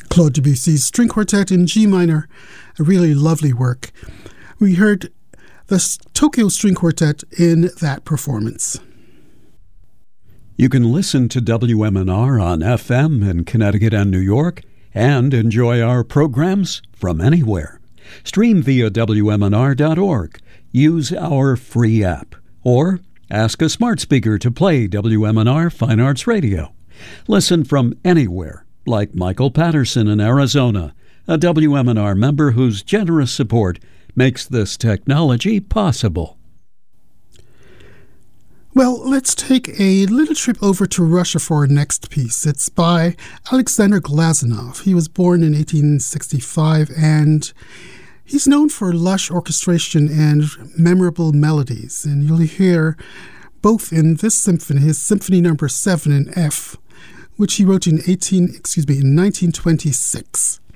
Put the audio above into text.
Claude Debussy's String Quartet in G minor, a really lovely work. We heard the Tokyo String Quartet in that performance. You can listen to WMNR on FM in Connecticut and New York and enjoy our programs from anywhere. Stream via WMNR.org. Use our free app. Or ask a smart speaker to play WMNR Fine Arts Radio. Listen from anywhere, like Michael Patterson in Arizona, a WMNR member whose generous support makes this technology possible. Well, let's take a little trip over to Russia for our next piece. It's by Alexander Glazunov. He was born in 1865, and he's known for lush orchestration and memorable melodies. And you'll hear both in this symphony, his Symphony Number 7 in F, which he wrote in 1926.